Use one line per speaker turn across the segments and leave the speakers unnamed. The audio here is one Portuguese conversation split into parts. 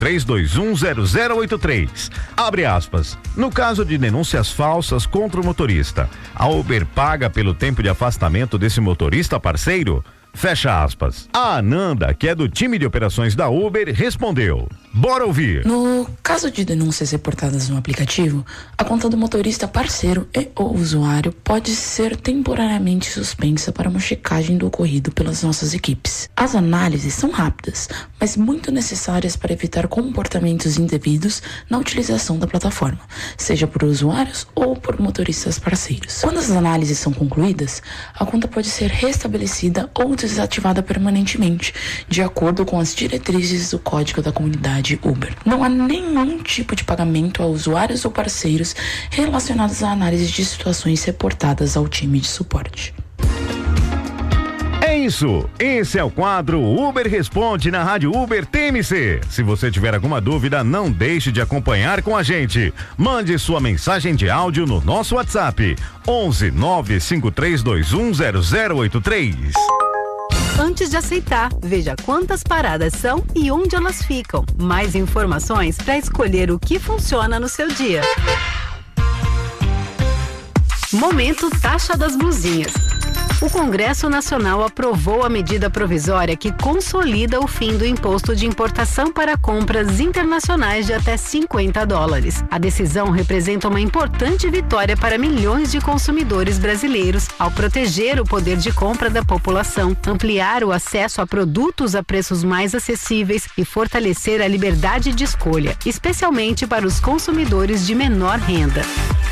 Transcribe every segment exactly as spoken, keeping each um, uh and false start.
três dois um zero zero oito três. Abre aspas. No caso de denúncias falsas contra o motorista, a Uber paga pelo tempo de afastamento desse motorista parceiro? Fecha aspas. A Ananda, que é do time de operações da Uber, respondeu. Bora ouvir.
No caso de denúncias reportadas no aplicativo, a conta do motorista parceiro e ou usuário pode ser temporariamente suspensa para uma checagem do ocorrido pelas nossas equipes. As análises são rápidas, mas muito necessárias para evitar comportamentos indevidos na utilização da plataforma, seja por usuários ou por motoristas parceiros. Quando as análises são concluídas, a conta pode ser restabelecida ou desativada permanentemente, de acordo com as diretrizes do Código da Comunidade Uber. Não há nenhum tipo de pagamento a usuários ou parceiros relacionados à análise de situações reportadas ao time de suporte.
É isso, esse é o quadro Uber Responde na Rádio Uber T M C. Se você tiver alguma dúvida, não deixe de acompanhar com a gente. Mande sua mensagem de áudio no nosso WhatsApp onze nove cinco três dois um zero zero oito três.
Antes de aceitar, veja quantas paradas são e onde elas ficam. Mais informações para escolher o que funciona no seu dia. Momento Taxa das Blusinhas. O Congresso Nacional aprovou a medida provisória que consolida o fim do imposto de importação para compras internacionais de até cinquenta dólares. A decisão representa uma importante vitória para milhões de consumidores brasileiros ao proteger o poder de compra da população, ampliar o acesso a produtos a preços mais acessíveis e fortalecer a liberdade de escolha, especialmente para os consumidores de menor renda.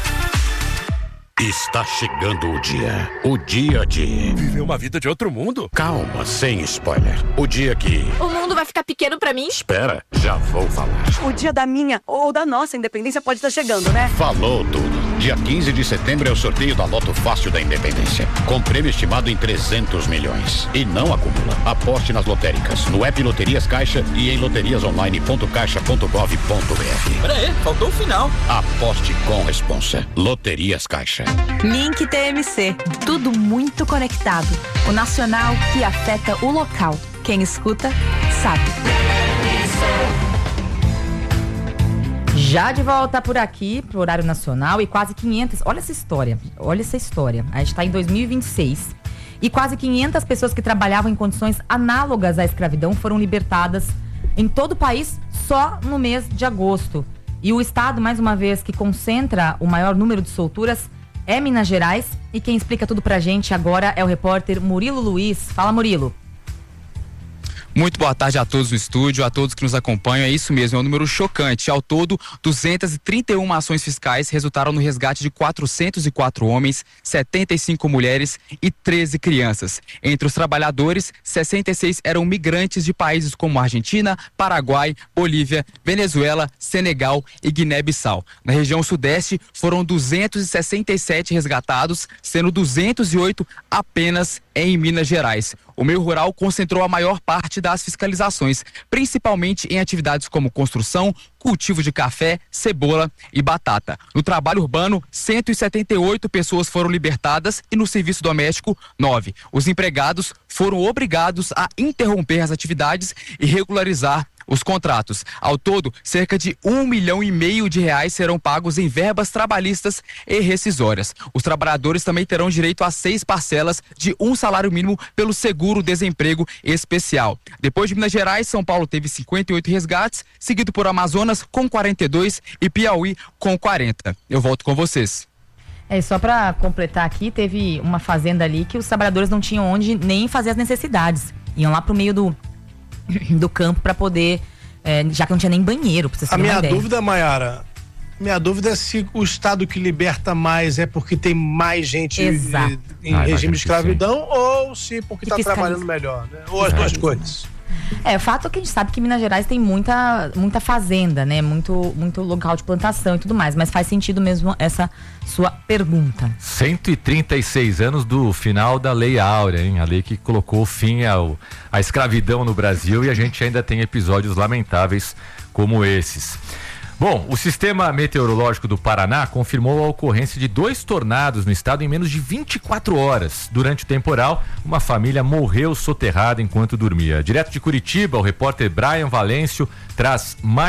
Está chegando o dia. O dia de...
Viver uma vida de outro mundo?
Calma, sem spoiler. O dia que...
O mundo vai ficar pequeno pra mim?
Espera, já vou falar.
O dia da minha ou da nossa independência pode estar chegando, né?
Falou tudo. Dia quinze de setembro é o sorteio da Loto Fácil da Independência. Com prêmio estimado em trezentos milhões. E não acumula. Aposte nas lotéricas, no app Loterias Caixa e em loterias online ponto caixa ponto gov ponto br.
Pera aí, faltou o final.
Aposte com responsa. Loterias Caixa.
Link T M C, tudo muito conectado. O nacional que afeta o local. Quem escuta, sabe.
Já de volta por aqui, pro horário nacional, e quase quinhentas, olha essa história, olha essa história. A gente tá em dois mil e vinte e seis e quase quinhentas pessoas que trabalhavam em condições análogas à escravidão foram libertadas em todo o país só no mês de agosto. E o estado, mais uma vez, que concentra o maior número de solturas é Minas Gerais, e quem explica tudo pra gente agora é o repórter Murilo Luiz. Fala, Murilo.
Muito boa tarde a todos no estúdio, a todos que nos acompanham. É isso mesmo, é um número chocante. Ao todo, duzentas e trinta e uma ações fiscais resultaram no resgate de quatrocentos e quatro homens, setenta e cinco mulheres e treze crianças. Entre os trabalhadores, sessenta e seis eram migrantes de países como Argentina, Paraguai, Bolívia, Venezuela, Senegal e Guiné-Bissau. Na região sudeste, foram duzentos e sessenta e sete resgatados, sendo duzentos e oito apenas em Minas Gerais. O meio rural concentrou a maior parte das fiscalizações, principalmente em atividades como construção, cultivo de café, cebola e batata. No trabalho urbano, cento e setenta e oito pessoas foram libertadas e no serviço doméstico, nove. Os empregados foram obrigados a interromper as atividades e regularizar os contratos. Ao todo, cerca de um milhão e meio de reais serão pagos em verbas trabalhistas e rescisórias. Os trabalhadores também terão direito a seis parcelas de um salário mínimo pelo seguro-desemprego especial. Depois de Minas Gerais, São Paulo teve cinquenta e oito resgates, seguido por Amazonas com quarenta e dois e Piauí com quarenta. Eu volto com vocês.
É, só para completar aqui, teve uma fazenda ali que os trabalhadores não tinham onde nem fazer as necessidades. Iam lá pro meio do do campo para poder, é, já que não tinha nem banheiro, pra vocês terem uma ideia.
A minha dúvida, Mayara, minha dúvida é se o estado que liberta mais é porque tem mais gente
Exato.
em
ah,
regime de escravidão ou se porque está trabalhando melhor, né? Ou as duas coisas.
É, o fato é que a gente sabe que Minas Gerais tem muita, muita fazenda, né? Muito, muito local de plantação e tudo mais, mas faz sentido mesmo essa sua pergunta.
cento e trinta e seis anos do final da Lei Áurea, hein? A lei que colocou fim ao, à escravidão no Brasil, e a gente ainda tem episódios lamentáveis como esses. Bom, o Sistema Meteorológico do Paraná confirmou a ocorrência de dois tornados no estado em menos de vinte e quatro horas. Durante o temporal, uma família morreu soterrada enquanto dormia. Direto de Curitiba, o repórter Brian Valêncio traz mais